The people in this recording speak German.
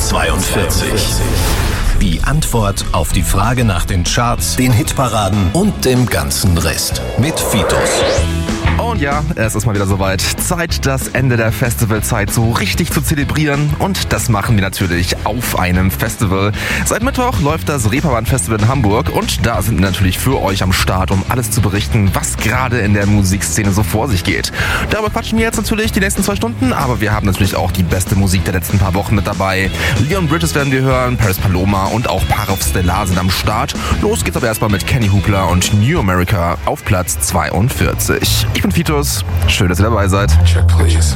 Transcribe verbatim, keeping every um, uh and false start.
zweiundvierzig. Die Antwort auf die Frage nach den Charts, den Hitparaden und dem ganzen Rest. Mit Fitos. Und ja, es ist mal wieder soweit. Zeit, das Ende der Festivalzeit so richtig zu zelebrieren. Und das machen wir natürlich auf einem Festival. Seit Mittwoch läuft das Reeperbahn-Festival in Hamburg. Und da sind wir natürlich für euch am Start, um alles zu berichten, was gerade in der Musikszene so vor sich geht. Darüber quatschen wir jetzt natürlich die nächsten zwei Stunden. Aber wir haben natürlich auch die beste Musik der letzten paar Wochen mit dabei. Leon Bridges werden wir hören, Paris Paloma und auch Parov Stellar sind am Start. Los geht's aber erstmal mit Kenny Hoopla und New America auf Platz zweiundvierzig. Ich bin Fitos. Schön, dass ihr dabei seid. Check, please.